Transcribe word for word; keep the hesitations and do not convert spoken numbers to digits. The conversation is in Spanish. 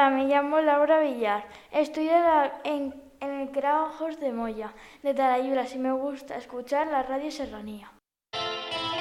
Hola, me llamo Laura Villar. Estudio la- en, en el CRA Ojos de Moya, de Tarayulas, y me gusta escuchar la radio Serranía.